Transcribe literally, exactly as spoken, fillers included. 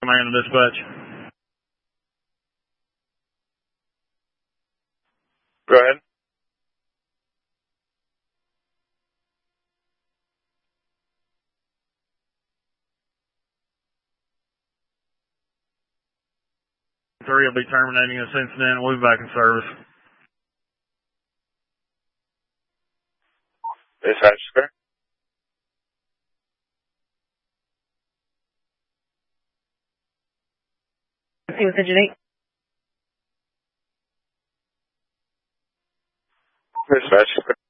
Command and dispatch. Go ahead. Three will be terminating this incident. We'll be back in service. Dispatch, sir. See what's engine eight. Dispatch, sir.